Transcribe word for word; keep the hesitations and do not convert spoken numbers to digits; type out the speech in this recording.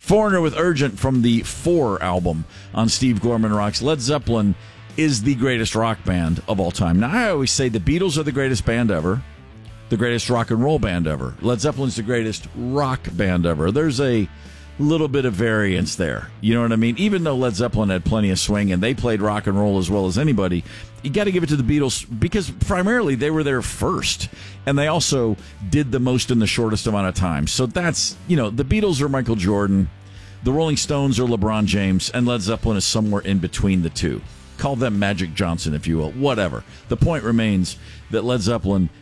Foreigner with Urgent from the Four album on Steve Gorman Rocks. Led Zeppelin is the greatest rock band of all time. Now, I always say the Beatles are the greatest band ever, the greatest rock and roll band ever. Led Zeppelin's the greatest rock band ever. There's a little bit of variance there. You know what I mean? Even though Led Zeppelin had plenty of swing and they played rock and roll as well as anybody, you got to give it to the Beatles because primarily they were there first. And they also did the most in the shortest amount of time. So that's, you know, the Beatles are Michael Jordan, the Rolling Stones are LeBron James, and Led Zeppelin is somewhere in between the two. Call them Magic Johnson, if you will. Whatever. The point remains that Led Zeppelin